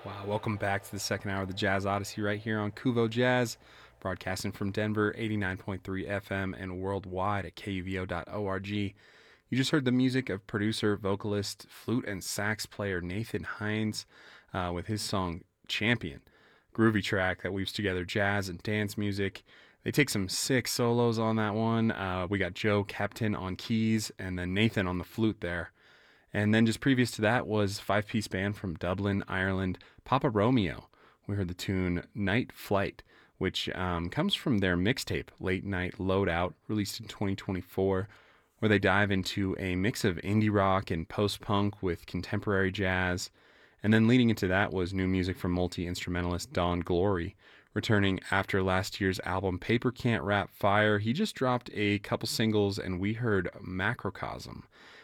Welcome back to the second hour of the Jazz Odyssey right here on Kuvo Jazz, broadcasting from Denver, 89.3 FM and worldwide at kuvo.org. You just heard the music of producer, vocalist, flute, and sax player Nathan Hines with his song Champion. Groovy track that weaves together jazz and dance music. They take some sick solos on that one. We got Joe Captain on keys and then Nathan on the flute there. And then just previous to that was five-piece band from Dublin, Ireland, Papa Romeo. We heard the tune Night Flight, which comes from their mixtape, Late Night Loadout, released in 2024, where they dive into a mix of indie rock and post-punk with contemporary jazz. And then leading into that was new music from multi-instrumentalist Don Glory, returning after last year's album Paper Can't Wrap Fire. He just dropped a couple singles, and we heard Macrocosm.